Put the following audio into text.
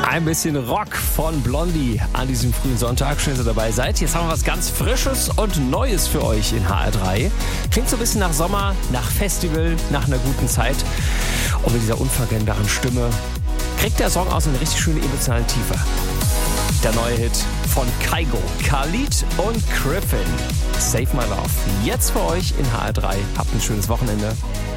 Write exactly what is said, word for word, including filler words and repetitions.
Ein bisschen Rock von Blondie an diesem frühen Sonntag. Schön, dass ihr dabei seid. Jetzt haben wir was ganz Frisches und Neues für euch in H R drei. Klingt so ein bisschen nach Sommer, nach Festival, nach einer guten Zeit. Und mit dieser unverkennbaren Stimme kriegt der Song aus eine richtig schöne emotionale Tiefe. Der neue Hit von Kygo, Khalid und Griffin. Save My Love. Jetzt für euch in H R drei. Habt ein schönes Wochenende.